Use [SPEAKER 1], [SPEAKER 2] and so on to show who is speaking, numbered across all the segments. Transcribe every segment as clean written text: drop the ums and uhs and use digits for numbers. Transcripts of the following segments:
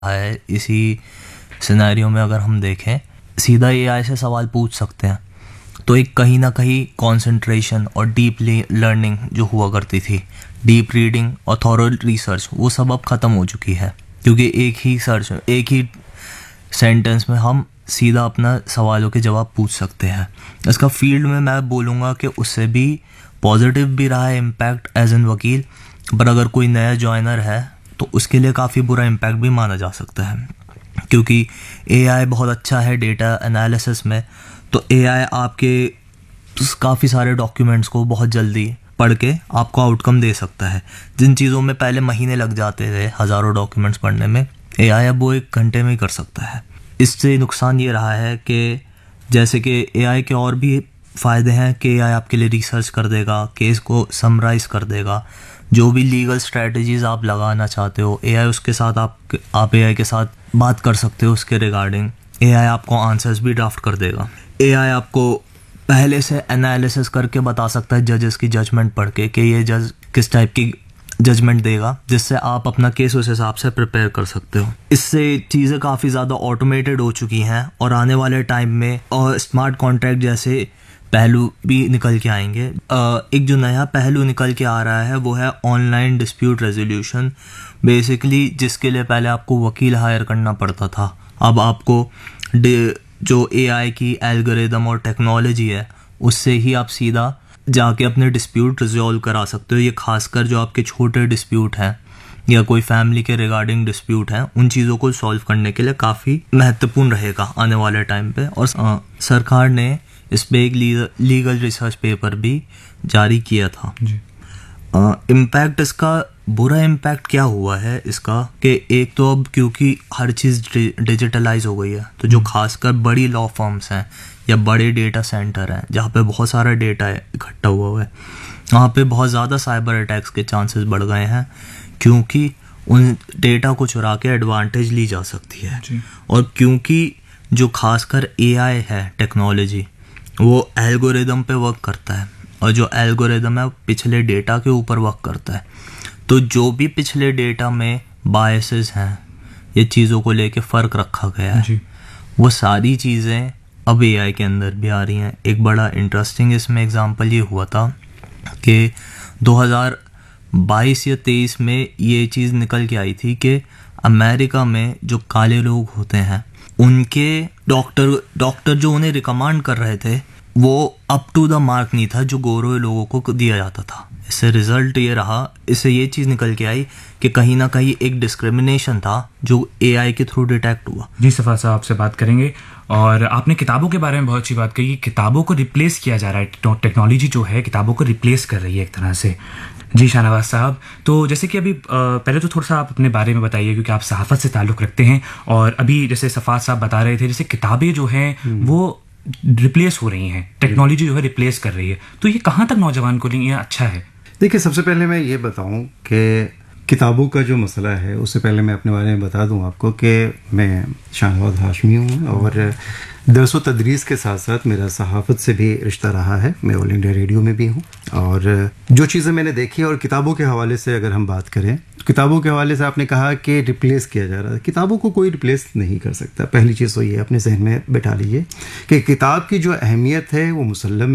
[SPEAKER 1] है इसी सिनेरियो में अगर हम देखें, सीधा एआई से सवाल पूछ सकते हैं तो एक कहीं ना कहीं कंसंट्रेशन और डीप लर्निंग जो हुआ करती थी, डीप रीडिंग और थॉरो रिसर्च, वो सब अब ख़त्म हो चुकी है, क्योंकि एक ही सेंटेंस में हम सीधा अपना सवालों के जवाब पूछ सकते हैं। इसका फील्ड में मैं बोलूँगा कि उससे भी पॉजिटिव भी रहा है इम्पैक्ट एज एन वकील, पर अगर कोई नया जॉइनर है तो उसके लिए काफ़ी बुरा इम्पैक्ट भी माना जा सकता है, क्योंकि एआई बहुत अच्छा है डेटा एनालिसिस में। तो एआई आपके काफ़ी सारे डॉक्यूमेंट्स को बहुत जल्दी पढ़ के आपको आउटकम दे सकता है। जिन चीज़ों में पहले महीने लग जाते थे हज़ारों डॉक्यूमेंट्स पढ़ने में, एआई अब वो 1 घंटे में ही कर सकता है। इससे नुकसान ये रहा है कि जैसे कि एआई के और भी फ़ायदे हैं कि एआई आपके लिए रिसर्च कर देगा, केस को समराइज़ कर देगा, जो भी लीगल स्ट्रेटजीज़ आप लगाना चाहते हो एआई उसके साथ आप एआई के साथ बात कर सकते हो उसके रिगार्डिंग। एआई आपको आंसर्स भी ड्राफ्ट कर देगा। एआई आपको पहले से एनालिसिस करके बता सकता है जजेस की जजमेंट पढ़ के कि ये जज किस टाइप की जजमेंट देगा, जिससे आप अपना केस उस हिसाब से प्रिपेयर कर सकते हो। इससे चीज़ें काफ़ी ज़्यादा ऑटोमेटेड हो चुकी हैं और आने वाले टाइम में और स्मार्ट कॉन्ट्रैक्ट जैसे पहलू भी निकल के आएंगे। एक जो नया पहलू निकल के आ रहा है वो है ऑनलाइन डिस्प्यूट रेजोल्यूशन। बेसिकली जिसके लिए पहले आपको वकील हायर करना पड़ता था, अब आपको जो एआई की एल्गोरिदम और टेक्नोलॉजी है उससे ही आप सीधा जाके अपने डिस्प्यूट रिजॉल्व करा सकते हो। ये खासकर जो आपके छोटे डिस्प्यूट हैं या कोई फैमिली के रिगार्डिंग डिस्प्यूट हैं, उन चीज़ों को सॉल्व करने के लिए काफ़ी महत्वपूर्ण रहेगा आने वाले टाइम पे। और सरकार ने इस पे एक लीगल रिसर्च पेपर भी जारी किया था। इम्पैक्ट इसका बुरा इम्पैक्ट क्या हुआ है इसका कि एक तो अब क्योंकि हर चीज़ डिजिटलाइज हो गई है, तो जो खासकर बड़ी लॉ फर्म्स हैं या बड़े डेटा सेंटर हैं जहाँ पे बहुत सारा डेटा इकट्ठा हुआ है, वहाँ पे बहुत ज़्यादा साइबर अटैक्स के चांसेस बढ़ गए हैं, क्योंकि उन डेटा को चुरा के एडवांटेज ली जा सकती है। और क्योंकि जो खासकर एआई है टेक्नोलॉजी, वो एल्गोरिदम पे वर्क करता है और जो एल्गोरिदम है पिछले डेटा के ऊपर वर्क करता है, तो जो भी पिछले डेटा में बायसेस हैं, ये चीज़ों को लेके फ़र्क रखा गया है, वो सारी चीज़ें अब एआई के अंदर भी आ रही हैं। एक बड़ा इंटरेस्टिंग इसमें एग्जांपल ये हुआ था कि 2022 या 23 में ये चीज़ निकल के आई थी कि अमेरिका में जो काले लोग होते हैं उनके डॉक्टर जो उन्हें रिकमेंड कर रहे थे वो अप टू द मार्क नहीं था जो गोरे लोगों को दिया जाता था। इससे रिजल्ट ये रहा, इससे ये चीज़ निकल के आई कि कहीं ना कहीं एक डिस्क्रिमिनेशन था जो एआई के थ्रू डिटेक्ट हुआ।
[SPEAKER 2] जी सफ़ा साहब, आपसे बात करेंगे। और आपने किताबों के बारे में बहुत अच्छी बात कही, किताबों को रिप्लेस किया जा रहा है, टेक्नोलॉजी जो है किताबों को रिप्लेस कर रही है एक तरह से। जी शाहनवाज साहब, तो जैसे कि अभी पहले तो थोड़ा सा आप अपने बारे में बताइए, क्योंकि आप सहाफ़त से ताल्लुक़ रखते हैं, और अभी जैसे सफ़ात साहब बता रहे थे जैसे किताबें जो हैं वो रिप्लेस हो रही हैं, टेक्नोलॉजी जो है रिप्लेस कर रही है, तो ये कहाँ तक नौजवान को लिए अच्छा है?
[SPEAKER 3] देखिए, सबसे पहले मैं ये बताऊं कि किताबों का जो मसला है, उससे पहले मैं अपने बारे में बता दूं आपको कि मैं शाहनवाज हाशमी हूं और दरस व तदरीस के साथ साथ मेरा सहाफ़त से भी रिश्ता रहा है। मैं ऑल इंडिया रेडियो में भी हूं, और जो चीज़ें मैंने देखी और किताबों के हवाले से अगर हम बात करें, किताबों के हवाले से आपने कहा कि रिप्लेस किया जा रहा है, किताबों को कोई रिप्लेस नहीं कर सकता। पहली चीज़ तो ये अपने जहन में बैठा लीजिए कि किताब की जो अहमियत है वो मुसल्लम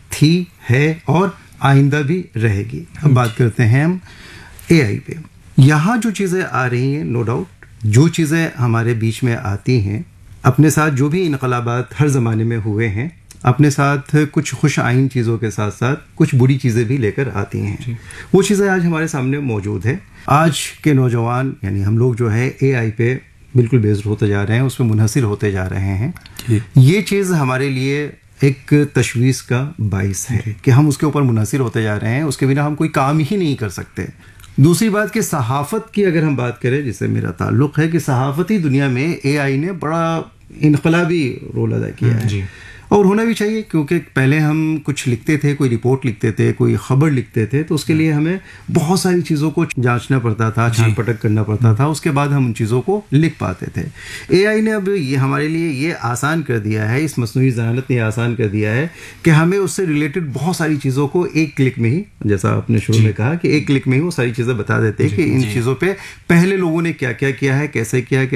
[SPEAKER 3] है और आइंदा भी रहेगी। अब बात करते हैं हम एआई पे। यहाँ जो चीज़ें आ रही हैं, नो डाउट जो चीज़ें हमारे बीच में आती हैं, अपने साथ जो भी इनकलाबात हर ज़माने में हुए हैं, अपने साथ कुछ खुश आइन चीज़ों के साथ साथ कुछ बुरी चीज़ें भी लेकर आती हैं। वो चीज़ें आज हमारे सामने मौजूद है। आज के नौजवान यानी हम लोग जो है एआई पे बिल्कुल बेस्ड होते जा रहे हैं, उसमें मुनहसिर होते जा रहे हैं। ये चीज़ हमारे लिए एक तशवीश का बाइस है कि हम उसके ऊपर मुनहसिर होते जा रहे हैं, उसके बिना हम कोई काम ही नहीं कर सकते। दूसरी बात कि सहाफ़त की अगर हम बात करें, जिससे मेरा ताल्लुक़ है, कि सहाफ़ती दुनिया में एआई ने बड़ा इनकलाबी रोल अदा किया है। और होना भी चाहिए, क्योंकि पहले हम कुछ लिखते थे, कोई रिपोर्ट लिखते थे, कोई खबर लिखते थे, तो उसके लिए हमें बहुत सारी चीज़ों को जांचना पड़ता था, छान पटक करना पड़ता था, उसके बाद हम उन चीज़ों को लिख पाते थे। AI ने अब ये हमारे लिए ये आसान कर दिया है, इस मस्नूई ज़हानत ने आसान कर दिया है कि हमें उससे रिलेटेड बहुत सारी चीज़ों को एक क्लिक में ही, जैसा आपने शुरू में कहा कि एक क्लिक में ही वो सारी चीज़ें बता देते हैं कि इन चीज़ों पे पहले लोगों ने क्या क्या किया है, कैसे किया है,